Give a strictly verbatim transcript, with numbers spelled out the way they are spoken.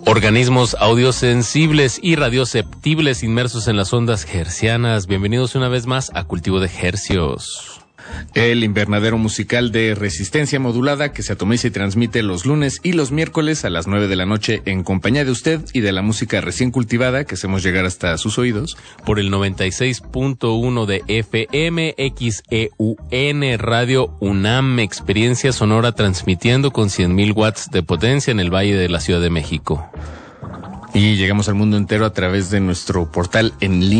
organismos audiosensibles y radioceptibles inmersos en las ondas hercianas. Bienvenidos una vez más a Cultivo de Hercios, el invernadero musical de resistencia modulada que se atomiza y transmite los lunes y los miércoles a las nueve de la noche en compañía de usted y de la música recién cultivada que hacemos llegar hasta sus oídos por el noventa y seis punto uno de F M, X E U N Radio UNAM, experiencia sonora transmitiendo con cien mil watts de potencia en el Valle de la Ciudad de México. Y llegamos al mundo entero a través de nuestro portal en línea